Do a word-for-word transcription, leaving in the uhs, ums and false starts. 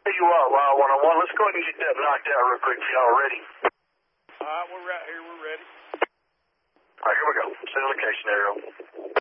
Tell you what, Wild one oh one, let's go ahead and get that knocked out real quick if y'all ready. All right, we're right here. We're ready. All right, here we go. Send location arrow.